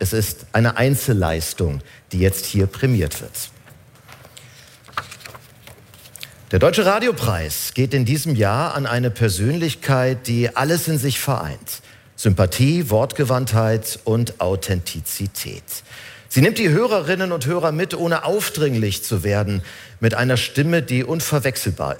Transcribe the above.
Es ist eine Einzelleistung, die jetzt hier prämiert wird. Der Deutsche Radiopreis geht in diesem Jahr an eine Persönlichkeit, die alles in sich vereint. Sympathie, Wortgewandtheit und Authentizität. Sie nimmt die Hörerinnen und Hörer mit, ohne aufdringlich zu werden, mit einer Stimme, die unverwechselbar